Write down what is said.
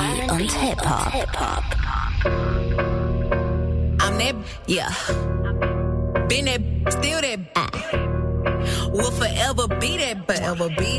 und Hip-Hop. I'm that, yeah. Been that, still that. Will forever be that, forever be